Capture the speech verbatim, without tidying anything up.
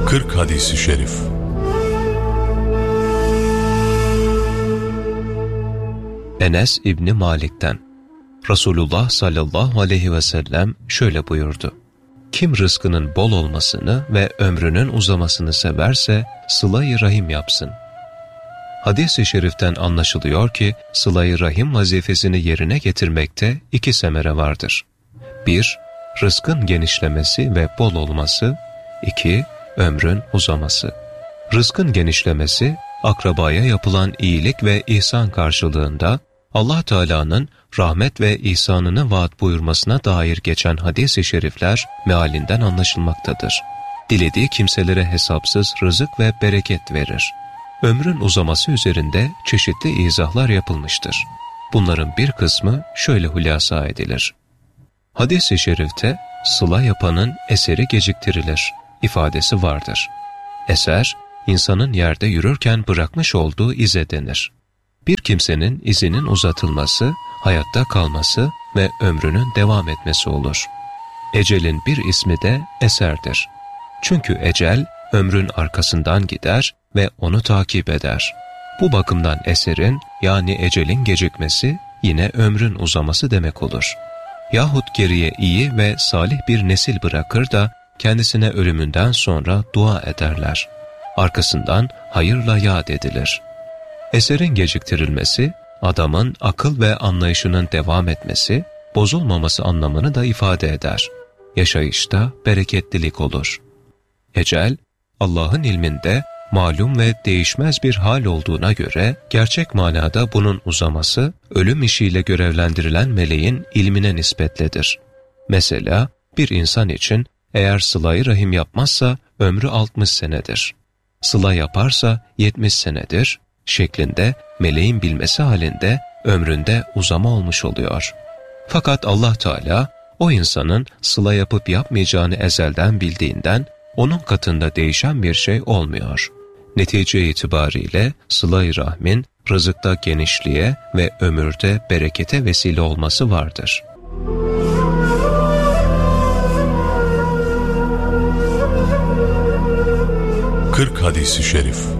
kırk Hadis-i Şerif. Enes İbni Malik'ten Resulullah sallallahu aleyhi ve sellem şöyle buyurdu: Kim rızkının bol olmasını ve ömrünün uzamasını severse sıla-i rahim yapsın. Hadis-i şeriften anlaşılıyor ki sıla-i rahim vazifesini yerine getirmekte iki semere vardır. bir Rızkın genişlemesi ve bol olması. iki Ömrün uzaması. Rızkın genişlemesi, akrabaya yapılan iyilik ve ihsan karşılığında Allah Teala'nın rahmet ve ihsanını vaat buyurmasına dair geçen hadis-i şerifler mealinden anlaşılmaktadır. Dilediği kimselere hesapsız rızık ve bereket verir. Ömrün uzaması üzerinde çeşitli izahlar yapılmıştır. Bunların bir kısmı şöyle hülasa edilir. Hadis-i şerifte sıla yapanın eseri geciktirilir ifadesi vardır. Eser, insanın yerde yürürken bırakmış olduğu ize denir. Bir kimsenin izinin uzatılması, hayatta kalması ve ömrünün devam etmesi olur. Ecelin bir ismi de eserdir. Çünkü ecel, ömrün arkasından gider ve onu takip eder. Bu bakımdan eserin, yani ecelin gecikmesi, yine ömrün uzaması demek olur. Yahut geriye iyi ve salih bir nesil bırakır da, kendisine ölümünden sonra dua ederler. Arkasından hayırla yad edilir. Eserin geciktirilmesi, adamın akıl ve anlayışının devam etmesi, bozulmaması anlamını da ifade eder. Yaşayışta bereketlilik olur. Ecel, Allah'ın ilminde malum ve değişmez bir hal olduğuna göre, gerçek manada bunun uzaması, ölüm işiyle görevlendirilen meleğin ilmine nispetlidir. Mesela, bir insan için, eğer sıla-i rahim yapmazsa ömrü altmış senedir. Sıla yaparsa yetmiş senedir şeklinde meleğin bilmesi halinde ömründe uzama olmuş oluyor. Fakat Allah Teala o insanın sıla yapıp yapmayacağını ezelden bildiğinden onun katında değişen bir şey olmuyor. Netice itibariyle sıla-i rahmin rızıkta genişliğe ve ömürde berekete vesile olması vardır. kırk Hadis-i Şerif.